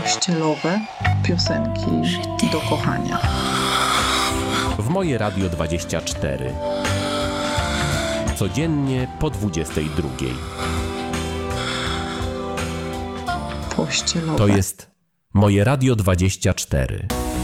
pościelowe piosenki do kochania. W Moje Radio 24. Codziennie po 22. Pościelowe. To jest Moje Radio 24.